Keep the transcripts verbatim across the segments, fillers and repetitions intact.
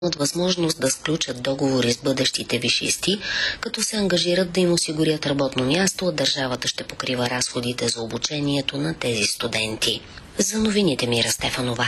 имат възможност да сключат договори с бъдещите висшисти, като се ангажират да им осигурят работно място, а държавата ще покрива разходите за обучението на тези студенти. За новините Мира Стефанова.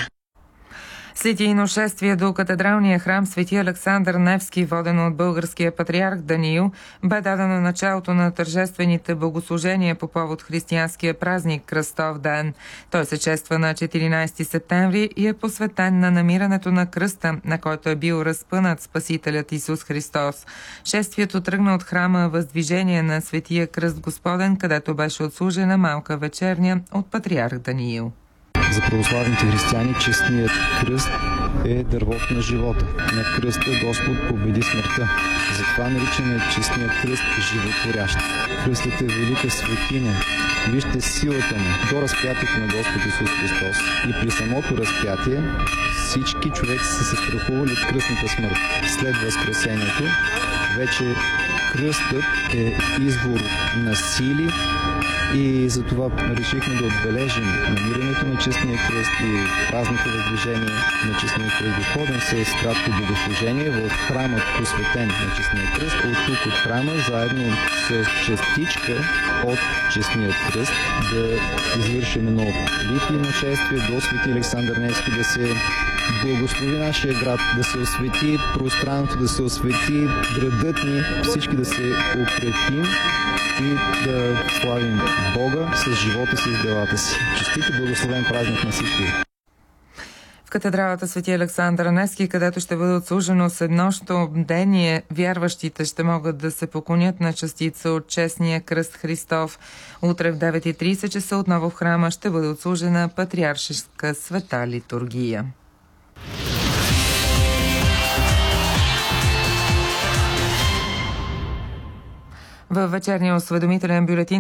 След шествие до катедралния храм Свети Александър Невски, водено от българския патриарх Даниил, бе дадено началото на тържествените богослужения по повод християнския празник Кръстов ден. Той се чества на четиринайсети септември и е посветен на намирането на кръста, на който е бил разпънат Спасителят Исус Христос. Шествието тръгна от храма Въздвижение на Светия Кръст Господен, където беше отслужена малка вечерня от патриарх Даниил. За православните християни честният кръст е дървото на живота. На кръста Господ победи смъртта. Затова наричаме честният кръст животворящ. Кръстът е велика светиня. Вижте силата му до разпятието на Господ Исус Христос. И при самото разпятие всички човеци са се страхували от кръстната смърт. След възкресението вече кръстът е извор на сили, и затова решихме да отбележим намирането на честния кръст и празника Въздвижение на честния кръст Господен с кратко богослужение в храма, посветен на честния кръст. От тук от храма, заедно с частичка от честния кръст, да извършим едно литийно шествие до Свети Александър Невски, да се благослови нашия град, да се освети пространството, да се освети градът ни, всички да се укрепим и да славим Бога с живота си и с делата си. Честит и благословен празник на всички! В катедралата Свети Александър Невски, където ще бъде отслужено седнощно бдение, вярващите ще могат да се поклонят на частица от честния кръст Христов. Утре в девет и трийсет часа отново в храма ще бъде отслужена патриаршеска света литургия. Във вечерния осведомителен бюлетин